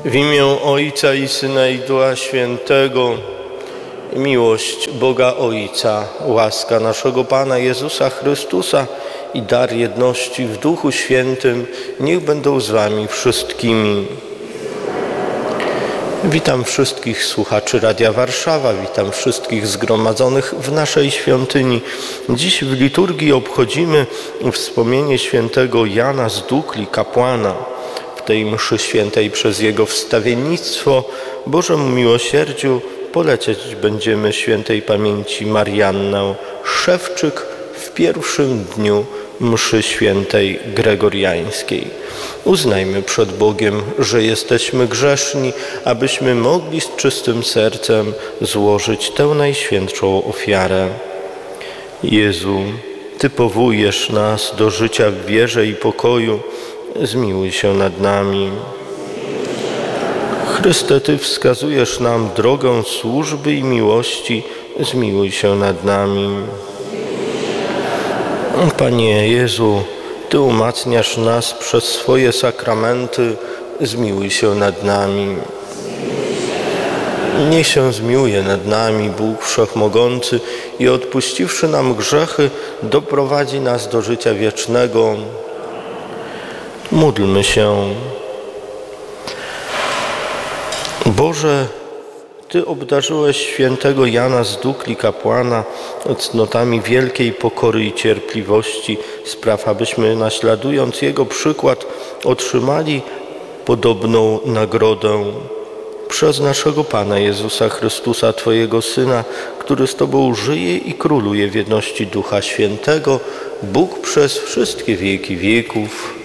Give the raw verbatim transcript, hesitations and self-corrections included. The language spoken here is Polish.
W imię Ojca i Syna i Ducha Świętego. Miłość Boga Ojca, łaska naszego Pana Jezusa Chrystusa i dar jedności w Duchu Świętym niech będą z wami wszystkimi. Witam wszystkich słuchaczy Radia Warszawa, witam wszystkich zgromadzonych w naszej świątyni. Dziś w liturgii obchodzimy wspomnienie świętego Jana z Dukli, kapłana. W tej mszy świętej przez jego wstawiennictwo Bożemu miłosierdziu polecieć będziemy świętej pamięci Mariannę Szewczyk w pierwszym dniu mszy świętej gregoriańskiej. Uznajmy przed Bogiem, że jesteśmy grzeszni, abyśmy mogli z czystym sercem złożyć tę najświętszą ofiarę. Jezu, Ty powołujesz nas do życia w wierze i pokoju, zmiłuj się nad nami. Chryste, Ty wskazujesz nam drogę służby i miłości, zmiłuj się nad nami. Panie Jezu, Ty umacniasz nas przez swoje sakramenty, zmiłuj się nad nami. Niech się zmiłuje nad nami Bóg Wszechmogący i odpuściwszy nam grzechy, doprowadzi nas do życia wiecznego. Módlmy się. Boże, Ty obdarzyłeś świętego Jana z Dukli, kapłana, cnotami wielkiej pokory i cierpliwości. Spraw, abyśmy, naśladując jego przykład, otrzymali podobną nagrodę. Przez naszego Pana Jezusa Chrystusa, Twojego Syna, który z Tobą żyje i króluje w jedności Ducha Świętego, Bóg przez wszystkie wieki wieków.